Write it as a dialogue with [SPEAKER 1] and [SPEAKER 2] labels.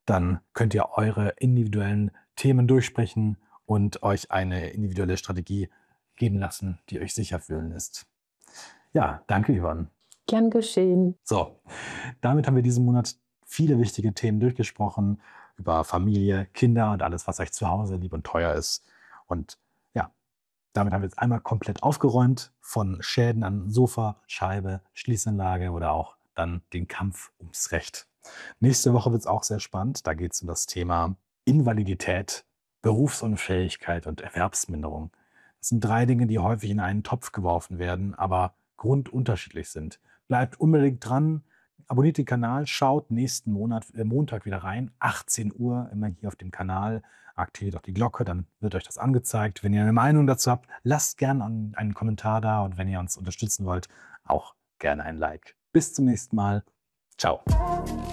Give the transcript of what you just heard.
[SPEAKER 1] dann könnt ihr eure individuellen Themen durchsprechen und euch eine individuelle Strategie geben lassen, die euch sicher fühlen lässt. Ja, danke, Yvonne.
[SPEAKER 2] Gern geschehen.
[SPEAKER 1] So, damit haben wir diesen Monat viele wichtige Themen durchgesprochen über Familie, Kinder und alles, was euch zu Hause lieb und teuer ist. Und ja, damit haben wir jetzt einmal komplett aufgeräumt von Schäden an Sofa, Scheibe, Schließanlage oder auch dann den Kampf ums Recht. Nächste Woche wird es auch sehr spannend. Da geht es um das Thema Invalidität, Berufsunfähigkeit und Erwerbsminderung. Das sind 3 Dinge, die häufig in einen Topf geworfen werden, aber grundunterschiedlich sind. Bleibt unbedingt dran, abonniert den Kanal, schaut nächsten Montag wieder rein, 18 Uhr, immer hier auf dem Kanal. Aktiviert auch die Glocke, dann wird euch das angezeigt. Wenn ihr eine Meinung dazu habt, lasst gerne einen Kommentar da und wenn ihr uns unterstützen wollt, auch gerne ein Like. Bis zum nächsten Mal. Ciao.